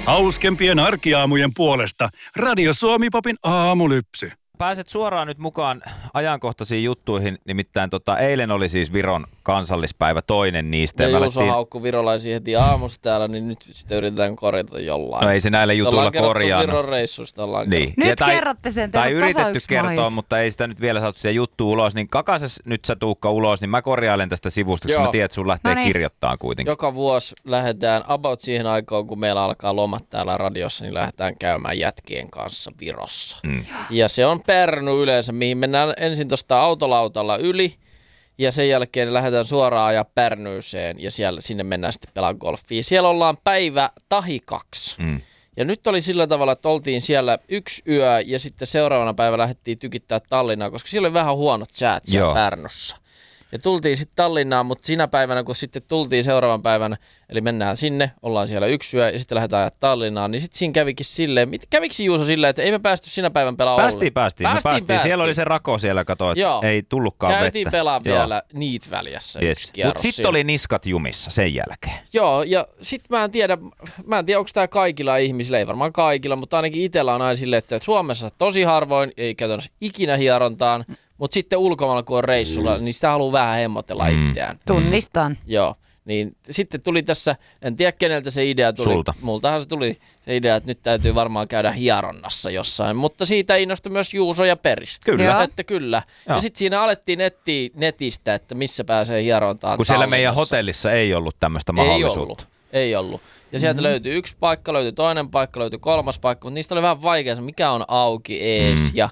Hauskempien arkiaamujen puolesta Radio Suomi-popin aamulypsy. Pääset suoraan nyt mukaan ajankohtaisiin juttuihin, nimittäin eilen oli siis Viron kansallispäivä, toinen niistä. Ja Juuso haukkui virolaisia heti aamusta täällä, niin nyt sitä yritetään korjata jollain. No ei se näillä jutuilla korjaannu. Viron reissusta ollaan niin. Nyt kerrotte sen, tai yritetty kertoa, mutta ei sitä nyt vielä saatu sitä juttua ulos. Niin kakasas nyt sä Tuukka ulos, niin mä korjailen tästä sivusta, koska mä tiedän, että sun lähtee kirjoittaa kuitenkin. Joka vuosi lähdetään about siihen aikaan, kun meillä alkaa lomat täällä radiossa, niin lähdetään käymään jätkien kanssa Virossa. Ja se on Pärnu yleensä, mihin mennään ensin tuosta autolautalla yli ja sen jälkeen lähdetään suoraan ajaa Pärnyyseen ja sinne mennään sitten pelaamaan golfia. Siellä ollaan päivä tahi 2. Ja nyt oli sillä tavalla, että oltiin siellä 1 yö ja sitten seuraavana päivänä lähdettiin tykittää Tallinnaan, koska siellä oli vähän huonot säät siellä Pärnussa. Ja tultiin sitten Tallinnaan, mutta siinä päivänä, kun sitten tultiin seuraavan päivänä, eli mennään sinne, ollaan siellä 1 yö ja sitten lähdetään ajaa Tallinnaan, niin sitten siinä kävikin silleen, kävikö Juuso silleen, että ei me päästy siinä päivän pelaa ollenkaan? Päästiin. Siellä oli se rako siellä, kato, että ei tullutkaan vettä. Käytiin pelaa vielä Niit-väljässä yksi kierros. Mutta sitten oli niskat jumissa sen jälkeen. Joo, ja sitten mä en tiedä, onko tämä kaikilla ihmisillä, ei varmaan kaikilla, mutta ainakin itsellä on aina silleen, että Suomessa tosi harvoin, ei käytännössä ikinä hierontaan, mutta sitten ulkomailla, kun on reissulla, niin sitä haluaa vähän hemmotella itseään. Tunnistan. Joo. Niin sitten tuli tässä, en tiedä keneltä se idea tuli. Sulta. Multahan se tuli se idea, että nyt täytyy varmaan käydä hieronnassa jossain. Mutta siitä innostui myös Juuso ja Peris. Kyllä. Että kyllä. Ja sitten siinä alettiin etsiä netistä, että missä pääsee hierontaan. Kun siellä meidän hotellissa ei ollut tämmöistä mahdollisuutta. Ei ollut. Ja sieltä löytyi 1 paikka, löytyi toinen paikka, löytyi 3. paikka, mutta niistä oli vähän vaikea, mikä on auki ees ja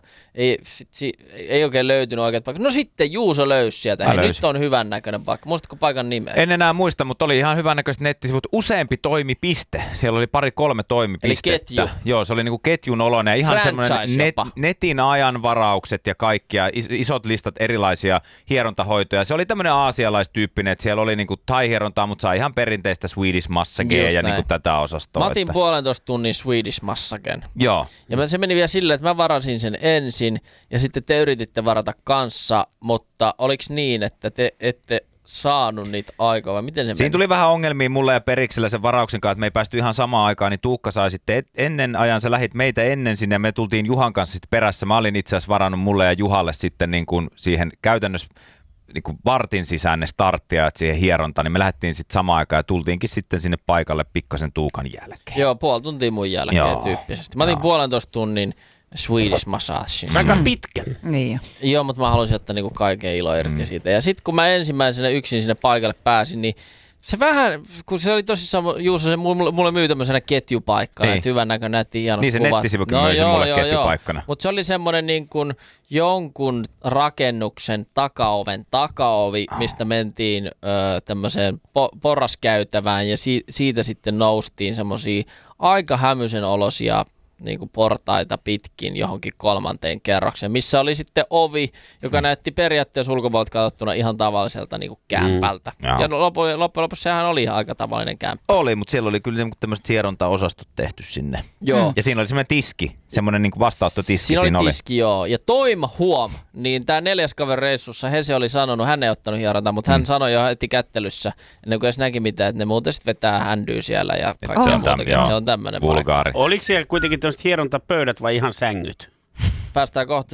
ei oikein löytynyt oikeat paikka. No sitten Juuso löysi sieltä, nyt on hyvän näköinen paikka. Muistatko paikan nimeä? En enää muista, mutta oli ihan hyvän näköiset nettisivut. Useampi toimipiste. Siellä oli 2-3 toimipistettä. Eli ketju. Joo, se oli niinku ketjun oloinen ja ihan semmoinen netin ajanvaraukset ja kaikkia, isot listat erilaisia hierontahoitoja. Se oli tämmöinen aasialaistyyppinen, että siellä oli niinku thai-hierontaa, mutta sai ihan perinteistä Swedish massagea ja niinku tätä osastoa. Mä otin 1,5 tunnin Swedish massagen. Joo. Ja se meni vielä silleen, että mä varasin sen ensin ja sitten te yrititte varata kanssa, mutta oliko niin, että te ette saanut niitä aikaa vai miten se meni? Siinä tuli vähän ongelmia mulle ja Periksellä sen varauksen kanssa, että me ei päästy ihan samaan aikaan, niin Tuukka sai sitten ennen ajan, sä lähit meitä ennen sinne ja me tultiin Juhan kanssa sitten perässä. Mä olin itse asiassa varannut mulle ja Juhalle sitten niin kuin siihen käytännössä niin kuin vartin sisään ne starttia, että siihen hierontaan, niin me lähdettiin sitten samaan aikaan ja tultiinkin sitten sinne paikalle pikkasen Tuukan jälkeen. Joo, 0,5 tuntia mun jälkeen tyyppisesti. Mä otin 1,5 tunnin Swedish massage. Aika pitkä. Niin. Joo, mutta mä halusin ottaa niinku kaiken ilo irti siitä. Ja sitten kun mä ensimmäisenä yksin sinne paikalle pääsin, niin se vähän, kun se oli tosissaan, Juuso, se mulle myy tämmöisenä ketjupaikkana, että hyvän näköinen, näytti hienot niin se kuvat. nettisivukin myi sen mulle ketjupaikkana. Mutta se oli semmoinen niin kuin jonkun rakennuksen takaoven takaovi, mistä mentiin tämmöiseen porraskäytävään ja siitä sitten noustiin semmoisia aika hämyisen olosia niin kuin portaita pitkin johonkin 3. kerrokseen, missä oli sitten ovi, joka näytti periaatteessa ulkopuolelta katsottuna ihan tavalliselta niin kuin kämpältä. Ja loppujen lopuksi sehän oli ihan aika tavallinen kämppä. Oli, mutta siellä oli kyllä tämmöiset hierontaosastot tehty sinne. Joo. Ja siinä oli semmoinen tiski, semmoinen niin kuin vastaanottotiski. Siinä oli tiski, joo. Ja Toima huom, niin tämä 4. kaveri reissussa, Hese oli sanonut, hän ei ottanut hierontaa, mutta hän sanoi jo heti kättelyssä, ennen kuin edes näki mitään, että ne muuten sitten vetää händyä siellä ja kaikkea muutakin, että se on tämmöinen vulgaari. Oliko siellä kuitenkin tämmöiset hierontapöydät vai ihan sängyt? Päästään kohta